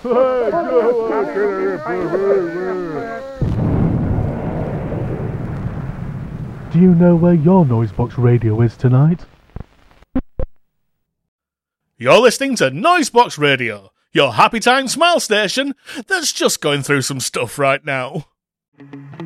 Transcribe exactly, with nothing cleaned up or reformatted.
Do you know where your Noisebox radio is tonight? You're listening to Noisebox Radio, your happy time smile station that's just going through some stuff right now.